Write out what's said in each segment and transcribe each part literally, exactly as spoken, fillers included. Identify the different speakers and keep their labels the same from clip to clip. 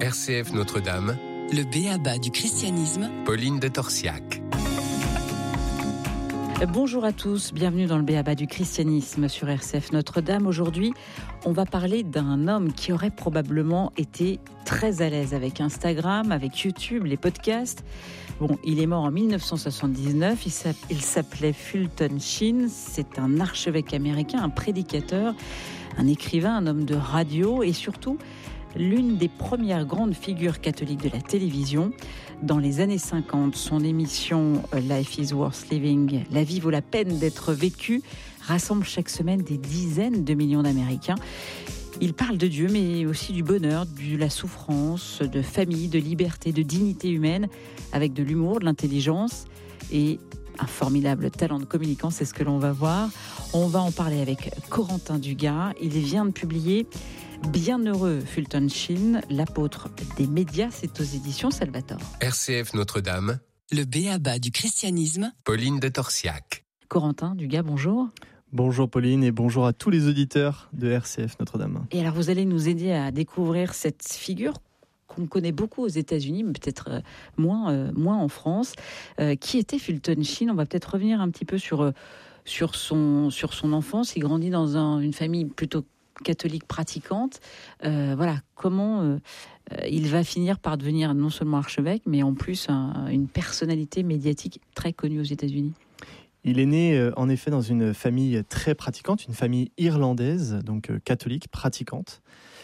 Speaker 1: R C F Notre-Dame,
Speaker 2: le B A B A du christianisme,
Speaker 1: Pauline de Torsiac.
Speaker 3: Bonjour à tous, bienvenue dans le B A B A du christianisme sur R C F Notre-Dame. Aujourd'hui, on va parler d'un homme qui aurait probablement été très à l'aise avec Instagram, avec YouTube, les podcasts. Bon, il est mort en dix-neuf cent soixante-dix-neuf, il s'appelait Fulton Sheen, c'est un archevêque américain, un prédicateur, un écrivain, un homme de radio et surtout l'une des premières grandes figures catholiques de la télévision. Dans les années cinquante, son émission « Life is worth living », « La vie vaut la peine d'être vécue », rassemble chaque semaine des dizaines de millions d'Américains. Il parle de Dieu, mais aussi du bonheur, de la souffrance, de famille, de liberté, de dignité humaine, avec de l'humour, de l'intelligence et un formidable talent de communicant, c'est ce que l'on va voir. On va en parler avec Corentin Dugas. Il vient de publier Bienheureux Fulton Sheen, l'apôtre des médias, c'est aux éditions Salvator.
Speaker 1: R C F Notre-Dame,
Speaker 2: le B A B A du christianisme,
Speaker 1: Pauline de Torsiac.
Speaker 3: Corentin Dugas, bonjour.
Speaker 4: Bonjour Pauline et bonjour à tous les auditeurs de R C F Notre-Dame.
Speaker 3: Et alors vous allez nous aider à découvrir cette figure qu'on connaît beaucoup aux États-Unis, mais peut-être euh, moins, euh, moins en France. Euh, qui était Fulton Sheen ? On va peut-être revenir un petit peu sur, euh, sur, son, sur son enfance. Il grandit dans un, une famille plutôt catholique pratiquante. Euh, voilà, comment euh, il va finir par devenir non seulement archevêque, mais en plus un, une personnalité médiatique très connue aux États-Unis.
Speaker 4: Il est né euh, en effet dans une famille très pratiquante, une famille irlandaise, donc euh, catholique, pratiquante.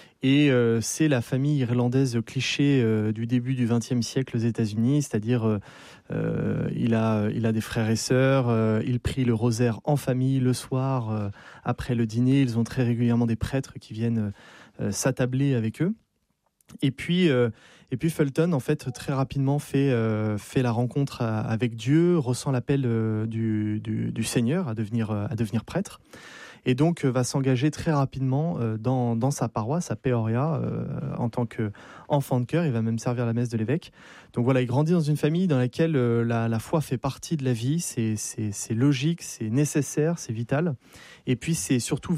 Speaker 4: Et euh, c'est la famille irlandaise cliché euh, du début du vingtième siècle aux États-Unis, c'est-à-dire euh, euh, il a il a des frères et sœurs, euh, il prie le rosaire en famille le soir euh, après le dîner. Ils ont très régulièrement des prêtres qui viennent euh, s'attabler avec eux. Et puis euh, et puis Fulton en fait très rapidement fait euh, fait la rencontre à, avec Dieu, ressent l'appel euh, du, du du Seigneur à devenir à devenir prêtre. Et donc va s'engager très rapidement dans, dans sa paroisse à Peoria euh, en tant qu'enfant de chœur. Il va même servir la messe de l'évêque. Donc voilà, il grandit dans une famille dans laquelle euh, la, la foi fait partie de la vie. C'est, c'est, c'est logique, c'est nécessaire, c'est vital. Et puis c'est surtout